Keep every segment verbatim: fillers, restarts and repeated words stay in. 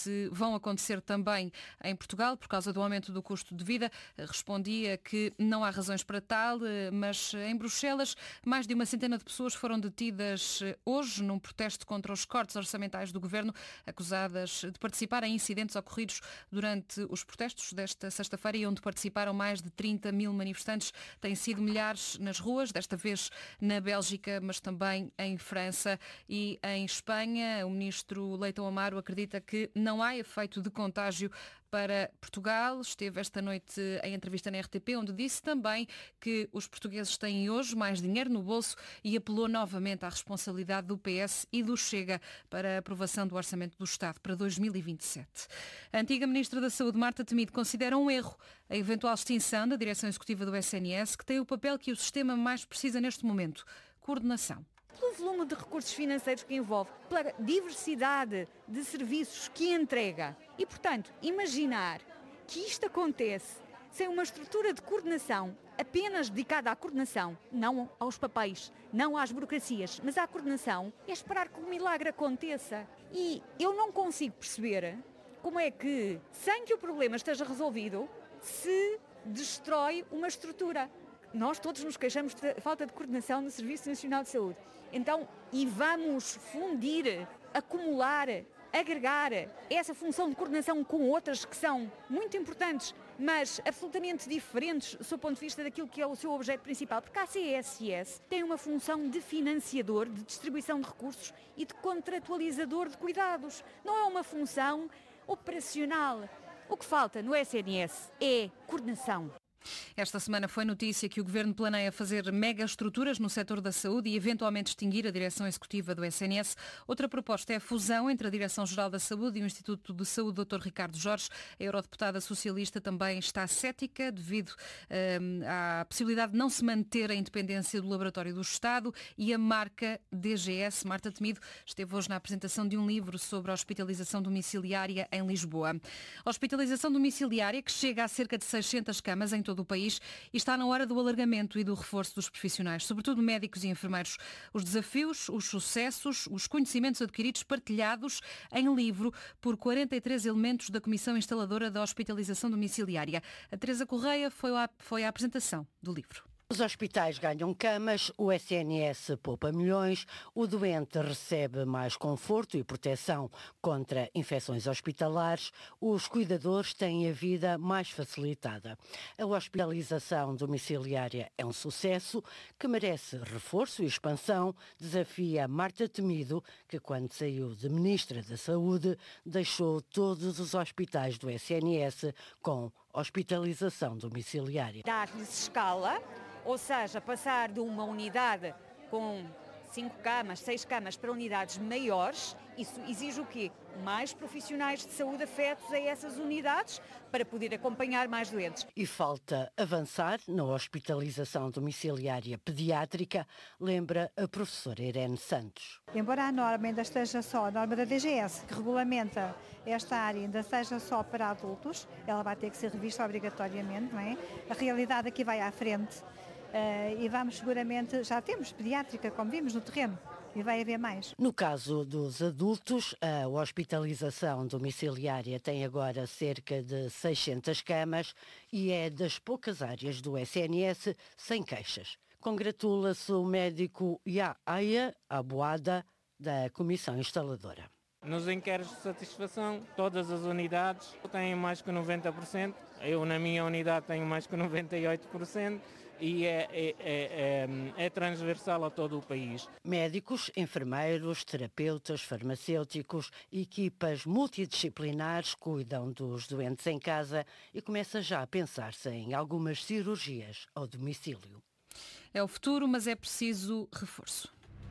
se vão acontecer também em Portugal por causa do aumento do custo de vida. Respondia que não há razões para tal, mas em Bruxelas mais de uma centena de pessoas foram detidas hoje num protesto contra os cortes orçamentais do governo, acusadas de participar em incidentes ocorridos durante os protestos desta sexta-feira e onde participaram mais de trinta mil manifestantes. Têm sido milhares nas ruas, desta vez na Bélgica, mas também em França e em Espanha. O ministro Leitão Amaro acredita que não há efeito de contágio para Portugal. Esteve esta noite em entrevista na R T P, onde disse também que os portugueses têm hoje mais dinheiro no bolso e apelou novamente à responsabilidade do P S e do Chega para a aprovação do Orçamento do Estado para dois mil e vinte e sete. A antiga ministra da Saúde, Marta Temido, considera um erro a eventual extinção da direção executiva do S N S, que tem o papel que o sistema mais precisa neste momento: coordenação. Pelo volume de recursos financeiros que envolve, pela diversidade de serviços que entrega. E, portanto, imaginar que isto acontece sem uma estrutura de coordenação apenas dedicada à coordenação, não aos papéis, não às burocracias, mas à coordenação, é esperar que o milagre aconteça. E eu não consigo perceber como é que, sem que o problema esteja resolvido, se destrói uma estrutura. Nós todos nos queixamos de falta de coordenação no Serviço Nacional de Saúde. Então, e vamos fundir, acumular, agregar essa função de coordenação com outras que são muito importantes, mas absolutamente diferentes do ponto de vista daquilo que é o seu objeto principal. Porque a A C S S tem uma função de financiador, de distribuição de recursos e de contratualizador de cuidados. Não é uma função operacional. O que falta no S N S é coordenação. Esta semana foi notícia que o Governo planeia fazer megaestruturas no setor da saúde e eventualmente extinguir a direção executiva do S N S. Outra proposta é a fusão entre a Direção-Geral da Saúde e o Instituto de Saúde doutor Ricardo Jorge. A eurodeputada socialista também está cética devido hum, à possibilidade de não se manter a independência do Laboratório do Estado e a marca D G S. Marta Temido esteve hoje na apresentação de um livro sobre a hospitalização domiciliária em Lisboa. A hospitalização domiciliária, que chega a cerca de seiscentas camas em todo do país, e está na hora do alargamento e do reforço dos profissionais, sobretudo médicos e enfermeiros. Os desafios, os sucessos, os conhecimentos adquiridos partilhados em livro por quarenta e três elementos da Comissão Instaladora da Hospitalização Domiciliária. A Teresa Correia foi à, foi à apresentação do livro. Os hospitais ganham camas, o S N S poupa milhões, o doente recebe mais conforto e proteção contra infecções hospitalares, os cuidadores têm a vida mais facilitada. A hospitalização domiciliária é um sucesso que merece reforço e expansão, desafia Marta Temido, que quando saiu de Ministra da Saúde deixou todos os hospitais do S N S com hospitalização domiciliária. Dar-lhes escala, ou seja, passar de uma unidade com cinco camas, seis camas para unidades maiores, isso exige o quê? Mais profissionais de saúde afetos a essas unidades para poder acompanhar mais doentes. E falta avançar na hospitalização domiciliária pediátrica, lembra a professora Irene Santos. Embora a norma ainda esteja só, a norma da D G S, que regulamenta esta área, ainda seja só para adultos, ela vai ter que ser revista obrigatoriamente, não é? A realidade aqui vai à frente. Uh, e vamos seguramente, já temos pediátrica, como vimos no terreno, e vai haver mais. No caso dos adultos, a hospitalização domiciliária tem agora cerca de seiscentas camas e é das poucas áreas do S N S sem queixas. Congratula-se o médico Yahya Aboada, da Comissão Instaladora. Nos inquéritos de satisfação, todas as unidades têm mais que noventa por cento. Eu, na minha unidade, tenho mais que noventa e oito por cento. E é, é, é, é transversal a todo o país. Médicos, enfermeiros, terapeutas, farmacêuticos, equipas multidisciplinares cuidam dos doentes em casa e começa já a pensar-se em algumas cirurgias ao domicílio. É o futuro, mas é preciso reforço.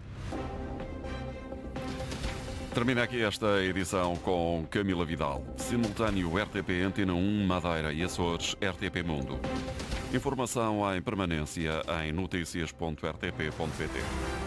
Termina aqui esta edição com Camila Vidal. Simultâneo R T P Antena um, Madeira e Açores, R T P Mundo. Informação em permanência em notícias ponto r t p ponto p t.